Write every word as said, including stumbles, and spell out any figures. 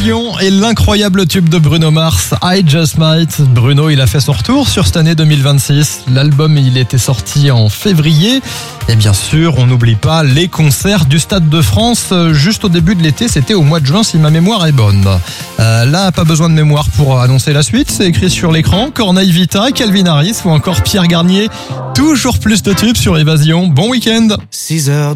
Évasion et l'incroyable tube de Bruno Mars, I Just Might. Bruno, il a fait son retour sur cette année deux mille vingt-six. L'album, il était sorti en février. Et bien sûr, on n'oublie pas les concerts du Stade de France juste au début de l'été. C'était au mois de juin, si ma mémoire est bonne. Euh, là, pas besoin de mémoire pour annoncer la suite. C'est écrit sur l'écran. Corneille Vita, Calvin Harris ou encore Pierre Garnier. Toujours plus de tubes sur Évasion. Bon week-end. six heures